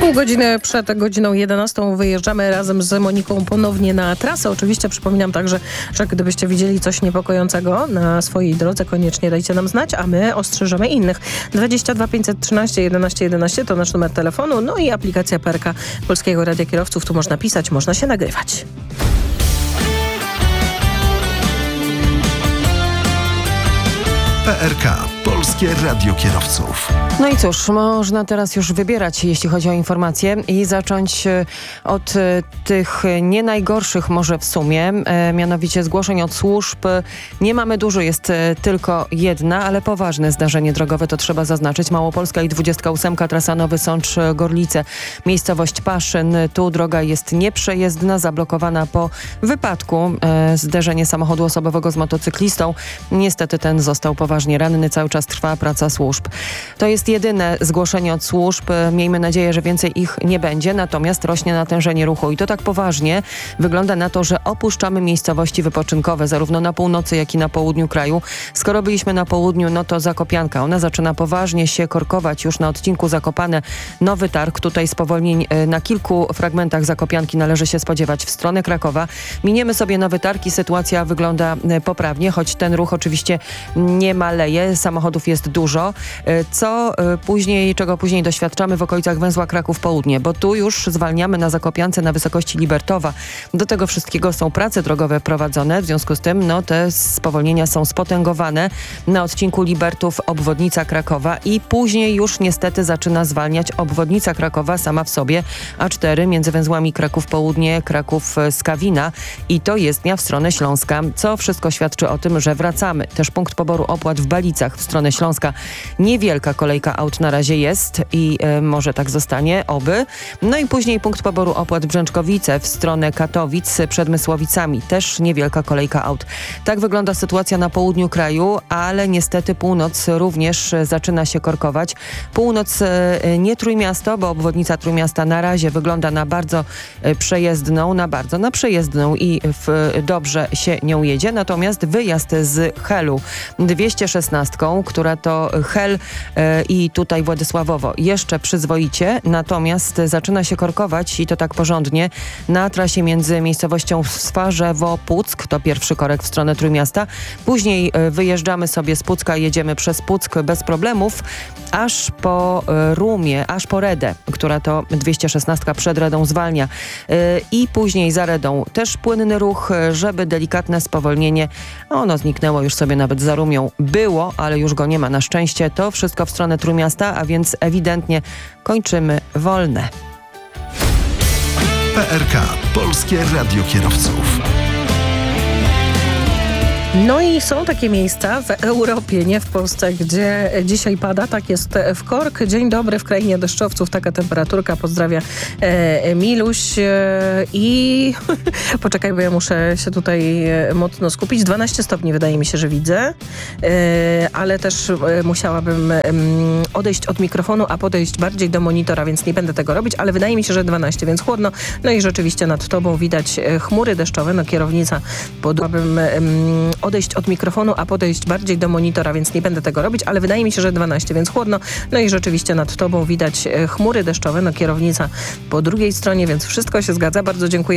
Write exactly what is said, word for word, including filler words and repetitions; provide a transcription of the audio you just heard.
Pół godziny przed godziną jedenastą wyjeżdżamy razem z Moniką ponownie na trasę. Oczywiście przypominam także, że gdybyście widzieli coś niepokojącego na swojej drodze, koniecznie dajcie nam znać, a my ostrzeżemy innych. dwadzieścia dwa pięćset trzynaście jedenaście jedenaście to nasz numer telefonu, no i aplikacja P R K Polskiego Radia Kierowców. Tu można pisać, można się nagrywać. P R K. Polskie Radio Kierowców. No i cóż, można teraz już wybierać, jeśli chodzi o informacje i zacząć od tych nie najgorszych może w sumie, mianowicie zgłoszeń od służb. Nie mamy dużo, jest tylko jedna, ale poważne zdarzenie drogowe, to trzeba zaznaczyć. Małopolska i dwudziestka ósemka, trasa Nowy Sącz-Gorlice, miejscowość Paszyn. Tu droga jest nieprzejezdna, zablokowana po wypadku. Zderzenie samochodu osobowego z motocyklistą. Niestety ten został poważnie ranny, cały czas trwa praca służb. To jest jedyne zgłoszenie od służb. Miejmy nadzieję, że więcej ich nie będzie, natomiast rośnie natężenie ruchu i to tak poważnie. Wygląda na to, że opuszczamy miejscowości wypoczynkowe, zarówno na północy, jak i na południu kraju. Skoro byliśmy na południu, no to Zakopianka. Ona zaczyna poważnie się korkować już na odcinku Zakopane Nowy Targ. Tutaj spowolnień na kilku fragmentach Zakopianki należy się spodziewać w stronę Krakowa. Miniemy sobie Nowy Targ i sytuacja wygląda poprawnie, choć ten ruch oczywiście nie maleje. Samochodów jest dużo. Co później, czego później doświadczamy w okolicach węzła Kraków Południe, bo tu już zwalniamy na Zakopiance na wysokości Libertowa. Do tego wszystkiego są prace drogowe prowadzone, w związku z tym no, te spowolnienia są spotęgowane na odcinku Libertów, obwodnica Krakowa i później już niestety zaczyna zwalniać obwodnica Krakowa sama w sobie, A cztery między węzłami Kraków Południe, Kraków Skawina i to jezdnia w stronę Śląska, co wszystko świadczy o tym, że wracamy. Też punkt poboru opłat w Balicach w stronę Śląska. Niewielka kolejka aut na razie jest i e, może tak zostanie, oby. No i później punkt poboru opłat Brzęczkowice w stronę Katowic przed Mysłowicami. Też niewielka kolejka aut. Tak wygląda sytuacja na południu kraju, ale niestety północ również zaczyna się korkować. Północ e, nie Trójmiasto, bo obwodnica Trójmiasta na razie wygląda na bardzo e, przejezdną, na bardzo na przejezdną i w, dobrze się nią jedzie. Natomiast wyjazd z Helu dwieście szesnaście, która to Hel e, i tutaj Władysławowo jeszcze przyzwoicie, natomiast zaczyna się korkować i to tak porządnie na trasie między miejscowością Swarzewo-Puck, to pierwszy korek w stronę Trójmiasta. Później e, wyjeżdżamy sobie z Pucka, jedziemy przez Puck bez problemów, aż po e, Rumie, aż po Redę, która to dwieście szesnaście przed Redą zwalnia. E, I później za Redą też płynny ruch, żeby delikatne spowolnienie, ono zniknęło już sobie nawet za Rumią. Było, ale już go nie ma na szczęście. To wszystko w stronę Trójmiasta, a więc ewidentnie kończymy wolne. P R K. Polskie Radio Kierowców. No i są takie miejsca w Europie, nie w Polsce, gdzie dzisiaj pada. Tak jest w Cork. Dzień dobry w krainie deszczowców. Taka temperaturka. Pozdrawia e, Miluś. E, I poczekaj, bo ja muszę się tutaj mocno skupić. dwanaście stopni wydaje mi się, że widzę. E, ale też e, musiałabym e, odejść od mikrofonu, a podejść bardziej do monitora, więc nie będę tego robić, ale wydaje mi się, że dwanaście, więc chłodno. No i rzeczywiście nad tobą widać chmury deszczowe. No kierownica podłabym e, odejść od mikrofonu, a podejść bardziej do monitora, więc nie będę tego robić, ale wydaje mi się, że dwanaście, więc chłodno. No i rzeczywiście nad tobą widać chmury deszczowe, no kierownica po drugiej stronie, więc wszystko się zgadza. Bardzo dziękuję